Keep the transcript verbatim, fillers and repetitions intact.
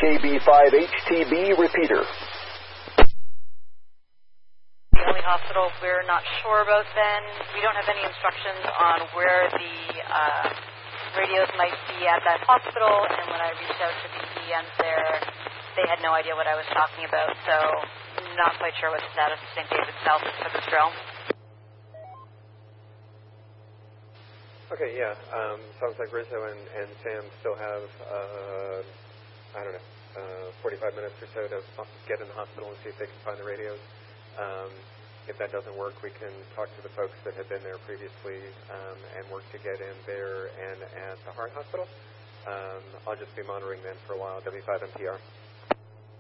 K B five H T B repeater. The only hospital we're not sure about then, we don't have any instructions on where the uh, radios might be at that hospital, and when I reached out to the E Ms there, they had no idea what I was talking about, so not quite sure what the status of Saint David's South is for this drill. Okay, yeah, um, sounds like Rizzo and, and Sam still have, uh, I don't know, uh, forty-five minutes or so to get in the hospital and see if they can find the radios. Um, if that doesn't work, we can talk to the folks that have been there previously um, and work to get in there and at the Heart Hospital. Um, I'll just be monitoring them for a while. W five M P R.